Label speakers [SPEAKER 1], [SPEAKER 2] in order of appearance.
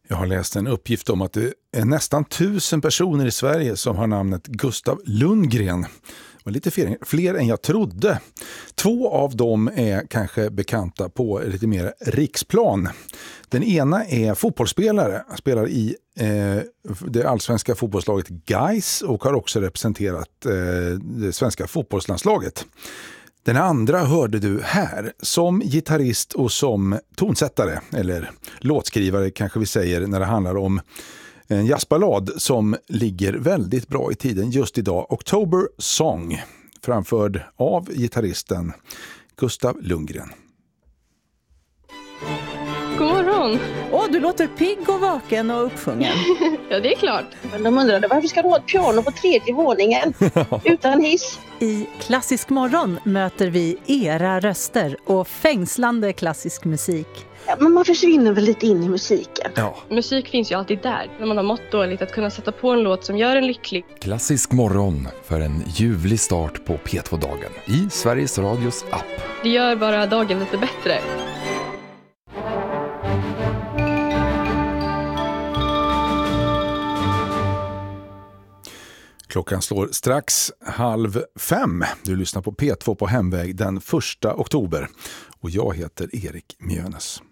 [SPEAKER 1] Jag har läst en uppgift om att det är nästan 1000 personer i Sverige som har namnet Gustav Lundgren. Det var lite fler än jag trodde. 2 av dem är kanske bekanta på lite mer riksplan. Den ena är fotbollsspelare. Han spelar i det allsvenska fotbollslaget Gais och har också representerat det svenska fotbollslandslaget. Den andra hörde du här som gitarrist och som tonsättare, eller låtskrivare kanske vi säger när det handlar om en jazzballad som ligger väldigt bra i tiden just idag. October Song, framförd av gitarristen Gustav Lundgren.
[SPEAKER 2] God morgon!
[SPEAKER 3] Du låter pigg och vaken och uppsjungen.
[SPEAKER 2] Ja, det är klart.
[SPEAKER 4] Men de undrade varför ska du ha ett piano på 3:e våningen utan hiss?
[SPEAKER 3] I Klassisk morgon möter vi era röster och fängslande klassisk musik.
[SPEAKER 4] Ja, men man försvinner väl lite in i musiken.
[SPEAKER 1] Ja.
[SPEAKER 2] Musik finns ju alltid där. När man har mått dåligt att kunna sätta på en låt som gör en lycklig.
[SPEAKER 5] Klassisk morgon för en ljuvlig start på P2-dagen i Sveriges Radios app.
[SPEAKER 2] Det gör bara dagen lite bättre.
[SPEAKER 1] Klockan slår strax 4:30. Du lyssnar på P2 på hemväg den 1 oktober. Och jag heter Erik Mjönes.